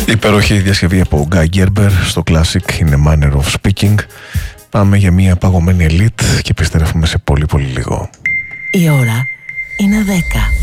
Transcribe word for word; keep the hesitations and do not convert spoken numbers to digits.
Υπέροχη διασκευή από Guy Gerber στο classic In a Manner of Speaking. Πάμε για μια παγωμένη elite και επιστρέφουμε σε πολύ πολύ λίγο. Η ώρα είναι δέκα.